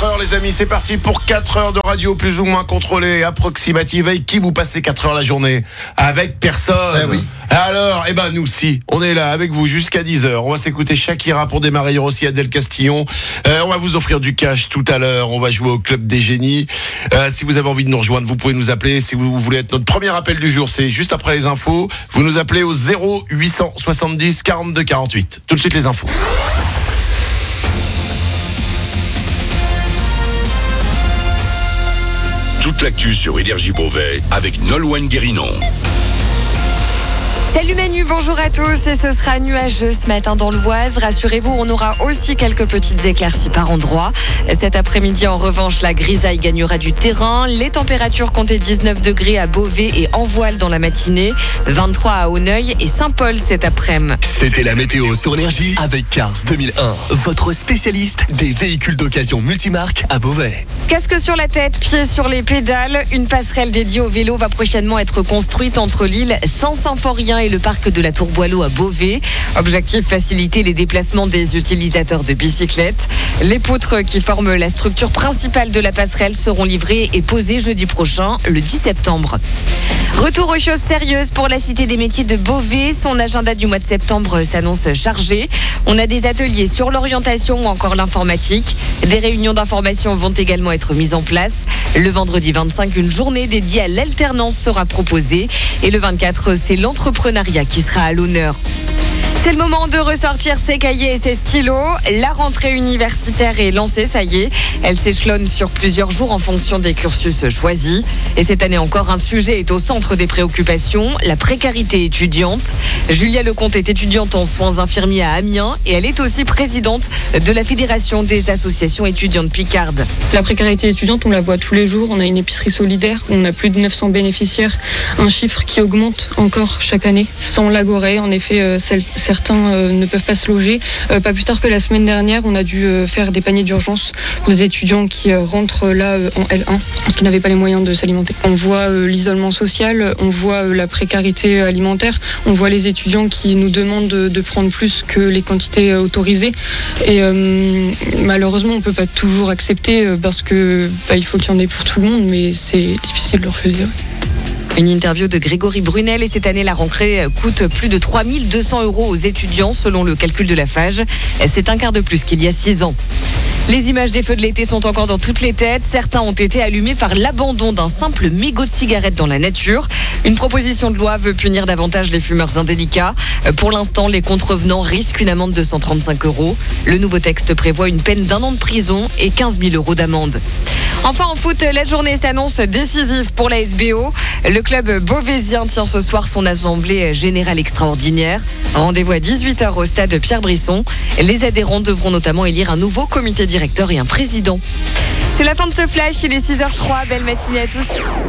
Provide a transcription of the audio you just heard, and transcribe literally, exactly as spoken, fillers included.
quatre heures les amis, c'est parti pour quatre heures de radio plus ou moins contrôlée, approximative. Avec qui vous passez quatre heures la journée? Avec personne. Eh oui. Alors, eh ben nous si, on est là avec vous jusqu'à dix heures. On va s'écouter Shakira pour démarrer, aussi Adèle Castillon. Euh, on va vous offrir du cash tout à l'heure. On va jouer au Club des Génies. Euh, si vous avez envie de nous rejoindre, vous pouvez nous appeler. Si vous voulez être notre premier appel du jour, c'est juste après les infos. Vous nous appelez au zéro huit cent soixante-dix quarante-deux quarante-huit. Tout de suite les infos. Toute l'actu sur Énergie Beauvais avec Nolwenn Guérinon. Salut Manu, bonjour à tous. Et ce sera nuageux ce matin dans l'Oise. Rassurez-vous, on aura aussi quelques petites éclaircies par endroits. Cet après-midi, en revanche, la grisaille gagnera du terrain. Les températures comptaient dix-neuf degrés à Beauvais et Envoile dans la matinée, vingt-trois à Auneuil et Saint-Paul cet après-midi. C'était la météo sur Énergie avec Cars deux mille un, votre spécialiste des véhicules d'occasion multimarque à Beauvais. Casque sur la tête, pieds sur les pédales. Une passerelle dédiée au vélo va prochainement être construite entre l'île Saint-Symphorien et le parc de la Tour Boileau à Beauvais. Objectif, faciliter les déplacements des utilisateurs de bicyclettes. Les poutres qui forment la structure principale de la passerelle seront livrées et posées jeudi prochain, le dix septembre. Retour aux choses sérieuses pour la Cité des métiers de Beauvais. Son agenda du mois de septembre s'annonce chargé. On a des ateliers sur l'orientation ou encore l'informatique. Des réunions d'information vont également être mises en place. Le vendredi vingt-cinq, une journée dédiée à l'alternance sera proposée. Et le vingt-quatre, c'est l'entrepreneuriat qui sera à l'honneur. C'est le moment de ressortir ses cahiers et ses stylos. La rentrée universitaire est lancée, ça y est. Elle s'échelonne sur plusieurs jours en fonction des cursus choisis. Et cette année encore, un sujet est au centre des préoccupations, la précarité étudiante. Julia Lecomte est étudiante en soins infirmiers à Amiens et elle est aussi présidente de la Fédération des associations étudiantes picardes. La précarité étudiante, on la voit tous les jours. On a une épicerie solidaire, on a plus de neuf cents bénéficiaires. Un chiffre qui augmente encore chaque année, sans l'Agoré. En effet, euh, celle, certains euh, ne peuvent pas se loger. Euh, pas plus tard que la semaine dernière, on a dû euh, faire des paniers d'urgence aux étudiants qui euh, rentrent là euh, en L un parce qu'ils n'avaient pas les moyens de s'alimenter. On voit euh, l'isolement social, on voit euh, la précarité alimentaire, on voit les étudiants qui nous demandent de, de prendre plus que les quantités euh, autorisées. Et euh, malheureusement, on ne peut pas toujours accepter euh, parce que bah, il faut qu'il y en ait pour tout le monde, mais c'est difficile de le refuser. Une interview de Grégory Brunel et cette année, la rentrée coûte plus de trois mille deux cents euros aux étudiants selon le calcul de la Fage. C'est un quart de plus qu'il y a six ans. Les images des feux de l'été sont encore dans toutes les têtes. Certains ont été allumés par l'abandon d'un simple mégot de cigarette dans la nature. Une proposition de loi veut punir davantage les fumeurs indélicats. Pour l'instant, les contrevenants risquent une amende de cent trente-cinq euros. Le nouveau texte prévoit une peine d'un an de prison et quinze mille euros d'amende. Enfin en foot, la journée s'annonce décisive pour la S B O. Le club beauvaisien tient ce soir son assemblée générale extraordinaire. Rendez-vous à dix-huit heures au stade Pierre Brisson. Les adhérents devront notamment élire un nouveau comité directeur et un président. C'est la fin de ce flash, il est six heures zéro trois. Belle matinée à tous.